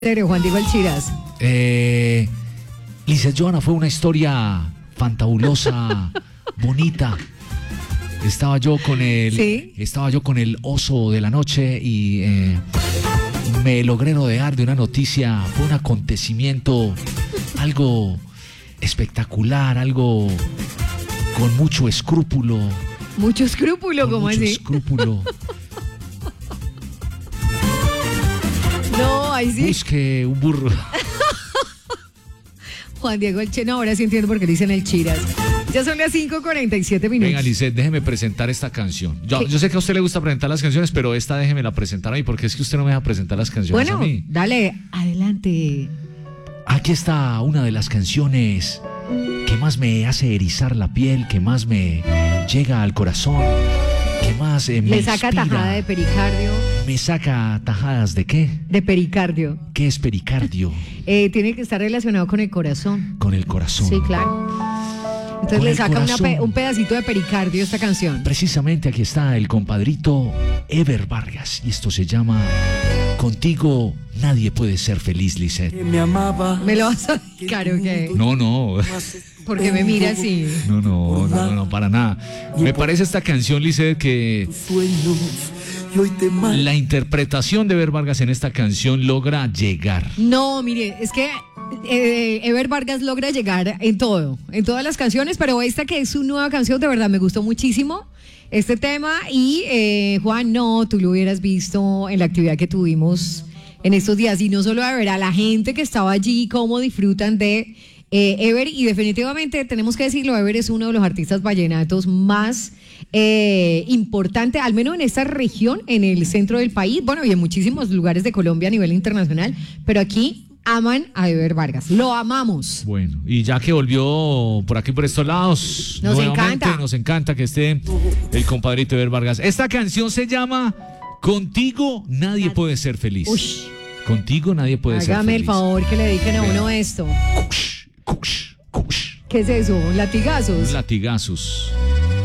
Juan Diego Alchiras. Lizeth Joana, fue una historia fantabulosa, bonita. Estaba yo con el oso de la noche y me logré rodear de una noticia. Fue un acontecimiento, algo espectacular, algo con mucho escrúpulo. Mucho escrúpulo, ¿cómo así? Mucho escrúpulo. No, ahí sí. Busque un burro. Juan Diego Alchiras. No, ahora sí entiendo por qué le dicen el Chiras. Ya son las 5:47 minutos. Venga, Lizeth, déjeme presentar esta canción. Yo sé que a usted le gusta presentar las canciones, pero esta déjeme la presentar a mí, porque es que usted no me deja presentar las canciones a mí. Dale, adelante. Aquí está una de las canciones que más me hace erizar la piel, que más me llega al corazón, que más me Le saca inspira. tajada de pericardio. ¿Me saca tajadas de qué? De pericardio. ¿Qué es pericardio? Tiene que estar relacionado con el corazón. Con el corazón. Sí, claro. Entonces Con le el saca corazón. un pedacito de pericardio a esta canción. Precisamente aquí está el compadrito Ever Vargas y esto se llama Contigo nadie puede ser feliz, Lizeth. Me amaba. ¿Me lo vas a dedicar o qué? No, Porque me mira así. no, para nada. Me parece esta canción, Lizeth, que Sueños, y hoy te mando. la interpretación de Ever Vargas en esta canción logra llegar. No, mire, es que Ever Vargas logra llegar en todo, en todas las canciones, pero esta que es su nueva canción, de verdad me gustó muchísimo este tema. Y Juan, no, tú lo hubieras visto en la actividad que tuvimos en estos días, y no solo a ver a la gente que estaba allí, cómo disfrutan de Ever, y definitivamente tenemos que decirlo, Ever es uno de los artistas vallenatos más importante, al menos en esta región, en el centro del país, bueno, y en muchísimos lugares de Colombia a nivel internacional, pero aquí aman a Ever Vargas, lo amamos. Bueno, y ya que volvió por aquí por estos lados, Nos nuevamente, encanta. nos encanta que esté el compadrito Ever Vargas. Esta canción se llama Contigo nadie puede ser feliz. Ush. Contigo nadie puede ser feliz. Hágame el favor que le dediquen a uno esto. Cush. ¿Qué es eso? ¿Latigazos? Latigazos.